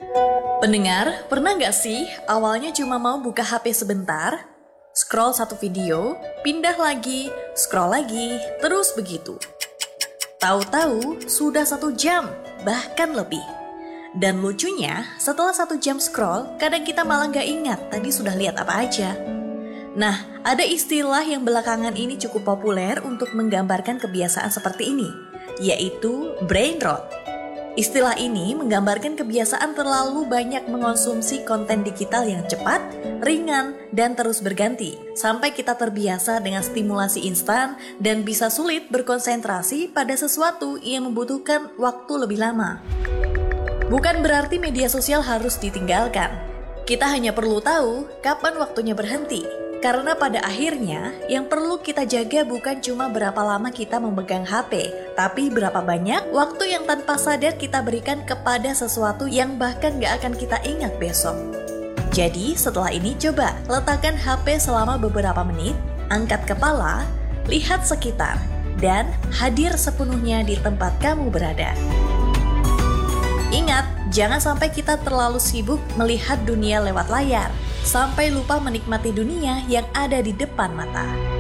Pendengar, pernah nggak sih awalnya cuma mau buka HP sebentar, scroll satu video, pindah lagi, scroll lagi, terus begitu. Tahu-tahu sudah 1 jam, bahkan lebih. Dan lucunya, setelah 1 jam scroll, kadang kita malah nggak ingat tadi sudah lihat apa aja. Nah, ada istilah yang belakangan ini cukup populer untuk menggambarkan kebiasaan seperti ini, yaitu brain rot. Istilah ini menggambarkan kebiasaan terlalu banyak mengonsumsi konten digital yang cepat, ringan, dan terus berganti, sampai kita terbiasa dengan stimulasi instan dan bisa sulit berkonsentrasi pada sesuatu yang membutuhkan waktu lebih lama. Bukan berarti media sosial harus ditinggalkan. Kita hanya perlu tahu kapan waktunya berhenti. Karena pada akhirnya, yang perlu kita jaga bukan cuma berapa lama kita memegang HP, tapi berapa banyak waktu yang tanpa sadar kita berikan kepada sesuatu yang bahkan gak akan kita ingat besok. Jadi setelah ini coba letakkan HP selama beberapa menit, angkat kepala, lihat sekitar, dan hadir sepenuhnya di tempat kamu berada. Ingat, jangan sampai kita terlalu sibuk melihat dunia lewat layar, sampai lupa menikmati dunia yang ada di depan mata.